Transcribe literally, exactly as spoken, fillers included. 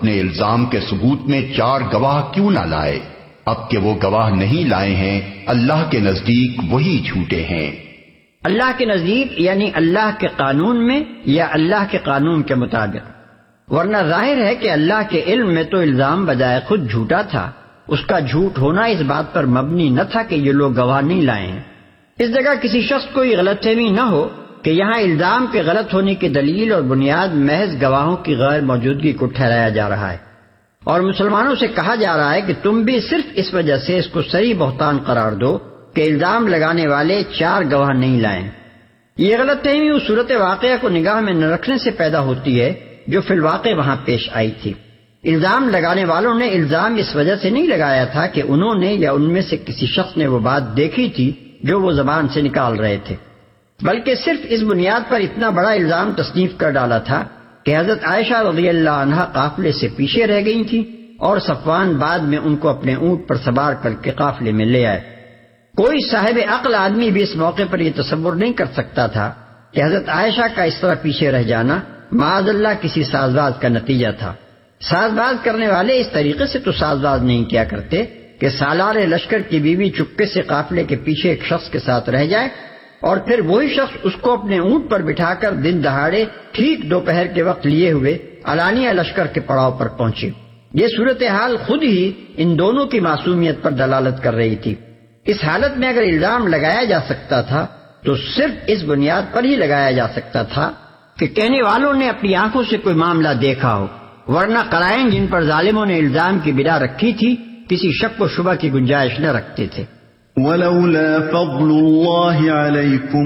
اپنے الزام کے ثبوت میں چار گواہ کیوں نہ لائے؟ اب کہ وہ گواہ نہیں لائے ہیں، اللہ کے نزدیک وہی جھوٹے ہیں۔ اللہ کے نزدیک یعنی اللہ کے قانون میں یا اللہ کے قانون کے مطابق، ورنہ ظاہر ہے کہ اللہ کے علم میں تو الزام بجائے خود جھوٹا تھا، اس کا جھوٹ ہونا اس بات پر مبنی نہ تھا کہ یہ لوگ گواہ نہیں لائے ہیں۔ اس جگہ کسی شخص کو یہ غلط فہمی نہ ہو کہ یہاں الزام کے غلط ہونے کی دلیل اور بنیاد محض گواہوں کی غیر موجودگی کو ٹھہرایا جا رہا ہے، اور مسلمانوں سے کہا جا رہا ہے کہ تم بھی صرف اس وجہ سے اس کو صریح بہتان قرار دو کہ الزام لگانے والے چار گواہ نہیں لائیں۔ یہ غلط فہمی اس صورت واقعہ کو نگاہ میں نہ رکھنے سے پیدا ہوتی ہے جو فی الواقع وہاں پیش آئی تھی۔ الزام لگانے والوں نے الزام اس وجہ سے نہیں لگایا تھا کہ انہوں نے یا ان میں سے کسی شخص نے وہ بات دیکھی تھی جو وہ زبان سے نکال رہے تھے، بلکہ صرف اس بنیاد پر اتنا بڑا الزام تصنیف کر ڈالا تھا کہ حضرت عائشہ رضی اللہ عنہا قافلے سے پیچھے رہ گئی تھیں اور صفوان بعد میں ان کو اپنے اونٹ پر سوار کر کے قافلے میں لے آئے۔ کوئی صاحب عقل آدمی بھی اس موقع پر یہ تصور نہیں کر سکتا تھا کہ حضرت عائشہ کا اس طرح پیچھے رہ جانا معاذ اللہ کسی ساز باز کا نتیجہ تھا۔ ساز باز کرنے والے اس طریقے سے تو ساز باز نہیں کیا کرتے کہ سالار لشکر کی بیوی چپکے سے قافلے کے پیچھے ایک شخص کے ساتھ رہ جائے اور پھر وہی شخص اس کو اپنے اونٹ پر بٹھا کر دن دہاڑے ٹھیک دوپہر کے وقت لیے ہوئے علانیہ لشکر کے پڑاؤ پر پہنچے۔ یہ صورتحال خود ہی ان دونوں کی معصومیت پر دلالت کر رہی تھی۔ اس حالت میں اگر الزام لگایا جا سکتا تھا تو صرف اس بنیاد پر ہی لگایا جا سکتا تھا کہ کہنے والوں نے اپنی آنکھوں سے کوئی معاملہ دیکھا ہو، ورنہ قرائن جن پر ظالموں نے الزام کی بنا رکھی تھی کسی شک و شبہ کی گنجائش نہ رکھتے تھے۔ وَلَوْلَا فَضْلُ اللَّهِ عَلَيْكُمْ